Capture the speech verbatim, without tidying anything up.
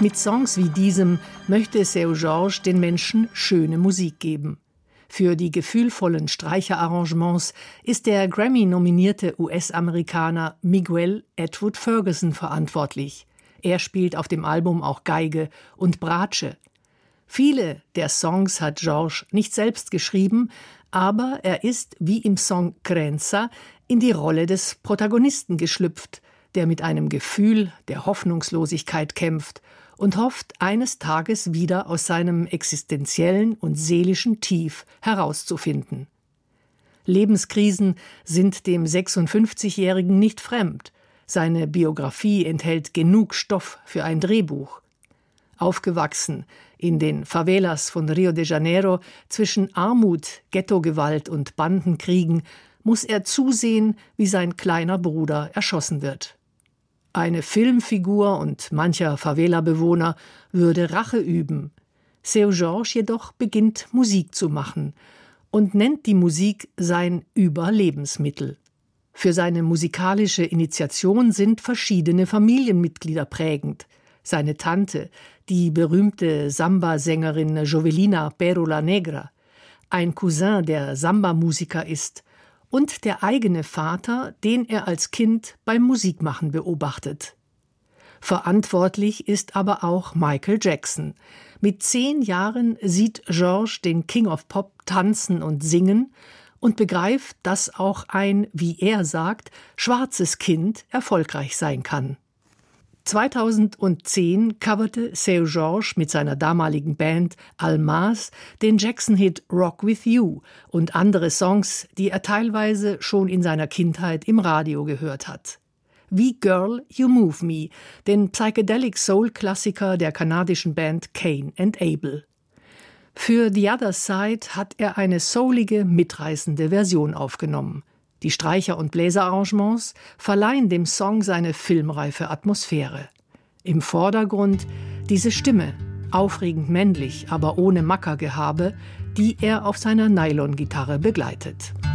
Mit Songs wie diesem möchte Seu Jorge den Menschen schöne Musik geben. Für die gefühlvollen Streicherarrangements ist der Grammy-nominierte U S-Amerikaner Miguel Edward Ferguson verantwortlich. Er spielt auf dem Album auch Geige und Bratsche. Viele der Songs hat Jorge nicht selbst geschrieben, aber er ist, wie im Song Crenza, in die Rolle des Protagonisten geschlüpft, der mit einem Gefühl der Hoffnungslosigkeit kämpft und hofft, eines Tages wieder aus seinem existenziellen und seelischen Tief herauszufinden. Lebenskrisen sind dem sechsundfünfzigjährigen nicht fremd. Seine Biografie enthält genug Stoff für ein Drehbuch. Aufgewachsen in den Favelas von Rio de Janeiro zwischen Armut, Ghettogewalt und Bandenkriegen, muss er zusehen, wie sein kleiner Bruder erschossen wird. Eine Filmfigur und mancher Favela-Bewohner würde Rache üben. Seu Jorge jedoch beginnt Musik zu machen und nennt die Musik sein Überlebensmittel. Für seine musikalische Initiation sind verschiedene Familienmitglieder prägend. Seine Tante, die berühmte Samba-Sängerin Jovelina Pero La Negra, ein Cousin, der Samba-Musiker ist, und der eigene Vater, den er als Kind beim Musikmachen beobachtet. Verantwortlich ist aber auch Michael Jackson. Mit zehn Jahren sieht Jorge den King of Pop tanzen und singen und begreift, dass auch ein, wie er sagt, schwarzes Kind erfolgreich sein kann. zweitausendzehn coverte Seu Jorge mit seiner damaligen Band Almaz den Jackson-Hit Rock With You und andere Songs, die er teilweise schon in seiner Kindheit im Radio gehört hat. Wie Girl, You Move Me, den Psychedelic-Soul-Klassiker der kanadischen Band Cain and Abel. Für The Other Side hat er eine soulige, mitreißende Version aufgenommen. Die Streicher- und Bläserarrangements verleihen dem Song seine filmreife Atmosphäre. Im Vordergrund diese Stimme, aufregend männlich, aber ohne Mackergehabe, die er auf seiner Nylon-Gitarre begleitet.